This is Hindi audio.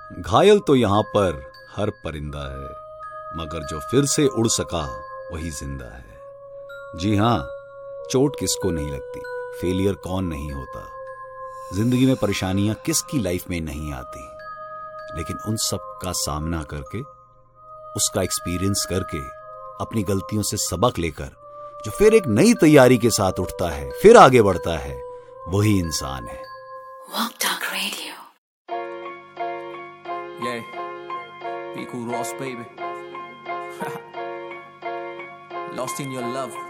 घायल तो यहाँ पर हर परिंदा है, मगर जो फिर से उड़ सका वही जिंदा है। जी हाँ, चोट किसको नहीं लगती, फेलियर कौन नहीं होता, जिंदगी में परेशानियां किसकी लाइफ में नहीं आती, लेकिन उन सब का सामना करके, उसका एक्सपीरियंस करके, अपनी गलतियों से सबक लेकर जो फिर एक नई तैयारी के साथ उठता है, फिर आगे बढ़ता है, वही इंसान है। Walk Talk Radio. Yeah, be cool, Ross, baby. Lost in your love.